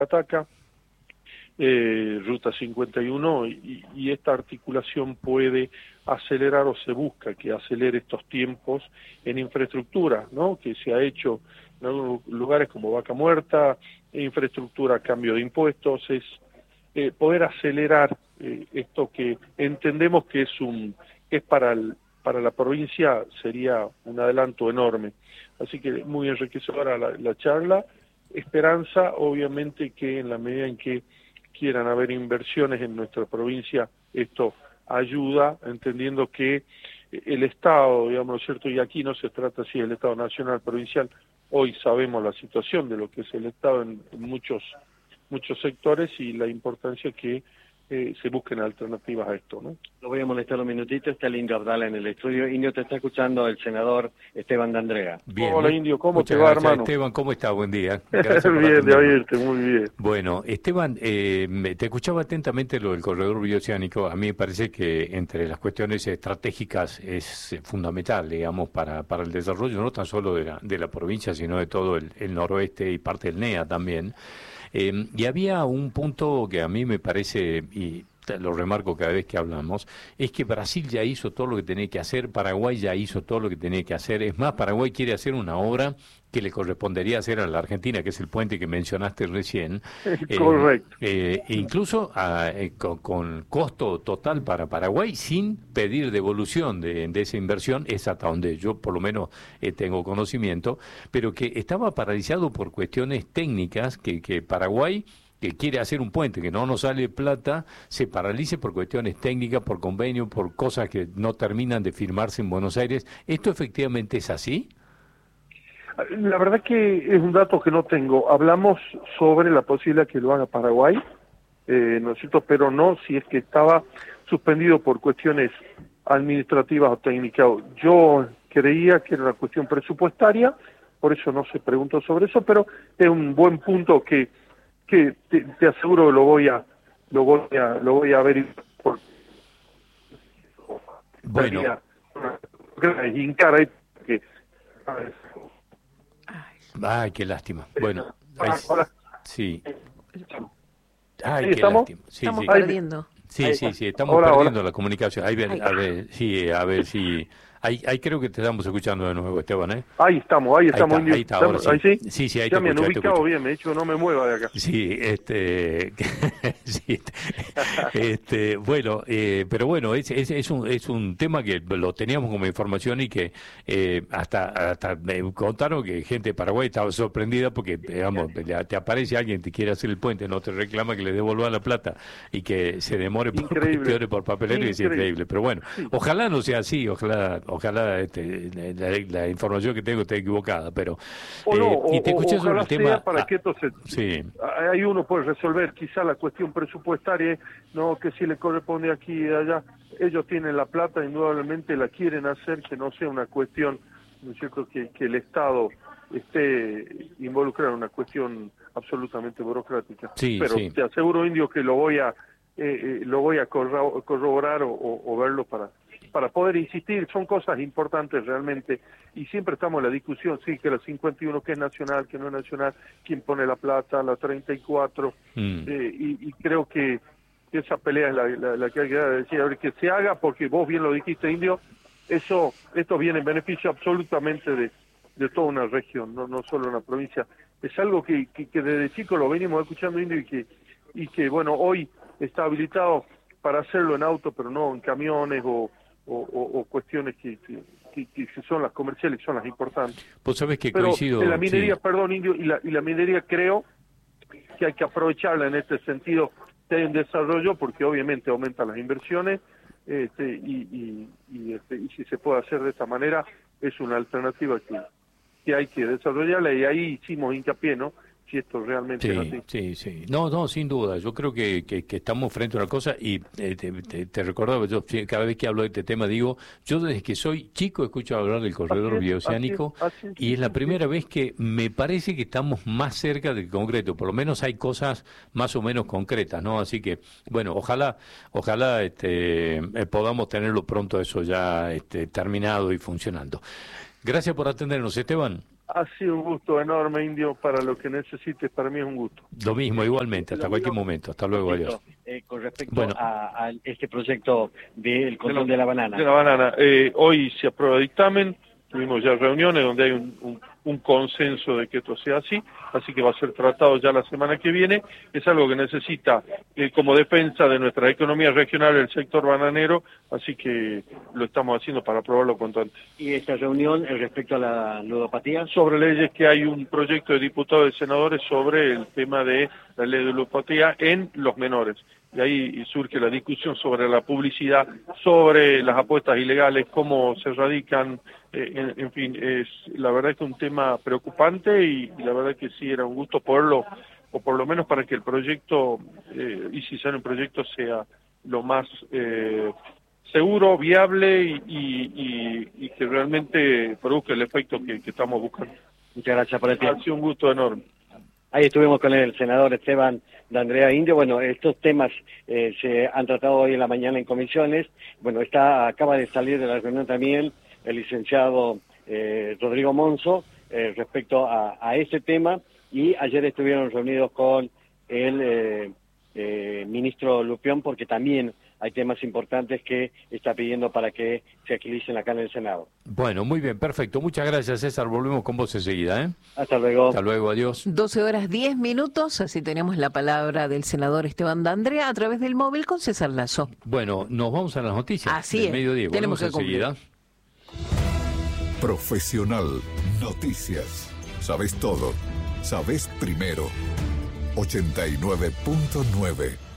Ataca, Ruta 51, y esta articulación puede acelerar, o se busca que acelere estos tiempos en infraestructura, ¿no? Que se ha hecho en algunos lugares como Vaca Muerta, infraestructura a cambio de impuestos, es poder acelerar esto que entendemos que es para la provincia, sería un adelanto enorme. Así que muy enriquecedora la charla. Esperanza, obviamente, que en la medida en que quieran haber inversiones en nuestra provincia, esto ayuda, entendiendo que el Estado, digamos, ¿no es cierto? Y aquí no se trata así del Estado nacional, provincial. Hoy sabemos la situación de lo que es el Estado en muchos sectores, y la importancia que se busquen alternativas a esto, ¿no? Lo voy a molestar un minutito, está el Indio Abdala en el estudio. Indio, te está escuchando el senador Esteban D'Andrea. Bien. Hola, Indio, ¿cómo te va, hermano? Esteban, ¿cómo está? Buen día. Gracias por Bien, de atendernos. oírte, muy bien. Bueno, Esteban, te escuchaba atentamente lo del corredor bioceánico. A mí me parece que entre las cuestiones estratégicas es fundamental, digamos, para el desarrollo no tan solo de la provincia, sino de todo el noroeste y parte del NEA también. Y había un punto que a mí me parece, y lo remarco cada vez que hablamos, es que Brasil ya hizo todo lo que tenía que hacer, Paraguay ya hizo todo lo que tenía que hacer. Es más, Paraguay quiere hacer una obra que le correspondería hacer a la Argentina, que es el puente que mencionaste recién. Correcto. Incluso con costo total para Paraguay, sin pedir devolución de esa inversión, es hasta donde yo por lo menos tengo conocimiento, pero que estaba paralizado por cuestiones técnicas, que Paraguay, que quiere hacer un puente que no nos sale plata, se paralice por cuestiones técnicas, por convenio, por cosas que no terminan de firmarse en Buenos Aires. ¿Esto efectivamente es así? La verdad que es un dato que no tengo. Hablamos sobre la posibilidad que lo haga Paraguay, ¿no es cierto? Pero no si es que estaba suspendido por cuestiones administrativas o técnicas. Yo creía que era una cuestión presupuestaria, por eso no se preguntó sobre eso, pero es un buen punto que te aseguro que lo voy a ver. Bueno, hincar ahí que ay, qué lástima. Bueno, sí. Ay, qué ¿estamos? lástima. Sí, Estamos sí. perdiendo. Sí, estamos Hola, perdiendo la comunicación. A ver si. Ahí creo que te estamos escuchando de nuevo, Esteban, ¿eh? Ahí estamos, Indio. Ahí está, ahora sí. ¿Ahí sí? Sí, ahí Ya te me han escucho, ahí te ubicado escucho. bien, me he dicho no me mueva de acá. Sí, sí, bueno, pero bueno, es un tema que lo teníamos como información y que hasta me contaron que gente de Paraguay estaba sorprendida porque, digamos, te aparece alguien, te quiere hacer el puente, no te reclama que le devuelvan la plata y que se demore por cuestiones, por papelero, y es increíble. Pero bueno, ojalá no sea así, ojalá la información que tengo esté equivocada, pero y te escuché sobre el tema para que esto sí. Ahí uno puede resolver quizá la cuestión presupuestaria, no que si le corresponde aquí y allá. Ellos tienen la plata, indudablemente la quieren hacer, que no sea una cuestión, ¿no es cierto?, que el Estado esté involucrado en una cuestión absolutamente burocrática. Sí, pero sí. te aseguro, Indio, que lo voy a corroborar o verlo para poder insistir. Son cosas importantes realmente, y siempre estamos en la discusión, sí, que la 51 que es nacional, que no es nacional, quién pone la plata, la 34, y creo que esa pelea es la que hay que decir, a ver, que se haga, porque vos bien lo dijiste, Indio, esto viene en beneficio absolutamente de toda una región, no solo una provincia. Es algo que desde chico lo venimos escuchando, Indio, y que bueno, hoy está habilitado para hacerlo en auto, pero no en camiones o cuestiones que son las comerciales, que son las importantes. Vos sabés que pero coincido. En la minería, sí. perdón, Indio, y la minería creo que hay que aprovecharla en este sentido de desarrollo, porque obviamente aumentan las inversiones, y si se puede hacer de esta manera, es una alternativa que hay que desarrollarla, y ahí hicimos hincapié, ¿no?, si esto realmente es así. Sí. No, sin duda. Yo creo que estamos frente a una cosa, y te recordaba, yo cada vez que hablo de este tema digo, yo desde que soy chico escucho hablar del corredor bioceánico, y es la primera vez que me parece que estamos más cerca del concreto, por lo menos hay cosas más o menos concretas, ¿no? Así que, bueno, ojalá podamos tenerlo pronto eso ya terminado y funcionando. Gracias por atendernos, Esteban. Ha sido un gusto enorme, Indio, para lo que necesites, para mí es un gusto. Lo mismo, igualmente, hasta cualquier momento. Hasta luego, adiós. Con respecto a este proyecto del control de la banana. De la banana, hoy se aprueba dictamen, tuvimos ya reuniones donde hay un consenso de que esto sea así que va a ser tratado ya la semana que viene. Es algo que necesita como defensa de nuestra economía regional el sector bananero, así que lo estamos haciendo para aprobarlo cuanto antes. ¿Y esta reunión respecto a la ludopatía? Sobre leyes, que hay un proyecto de diputados y senadores sobre el tema de la ley de ludopatía en los menores. Y ahí surge la discusión sobre la publicidad, sobre las apuestas ilegales, cómo se radican, en fin, la verdad es que es un tema preocupante y la verdad que sí era un gusto poderlo, o por lo menos para que el proyecto, y si sale un proyecto, sea lo más seguro, viable y que realmente produzca el efecto que estamos buscando. Muchas gracias por el tiempo. Ha sido un gusto enorme. Ahí estuvimos con el senador Esteban D'Andrea Indio. Bueno, estos temas se han tratado hoy en la mañana en comisiones. Bueno, acaba de salir de la reunión también el licenciado Rodrigo Monzo respecto a ese tema, y ayer estuvieron reunidos con el ministro Lupión, porque también hay temas importantes que está pidiendo para que se agilicen acá en el Senado. Bueno, muy bien, perfecto. Muchas gracias, César. Volvemos con vos enseguida, ¿eh? Hasta luego. Hasta luego, adiós. 12:10, así tenemos la palabra del senador Esteban D'Andrea a través del móvil con César Lazo. Bueno, nos vamos a las noticias. Así es. Mediodía. Tenemos que enseguida. Profesional Noticias. Sabes todo. Sabes primero. 89.9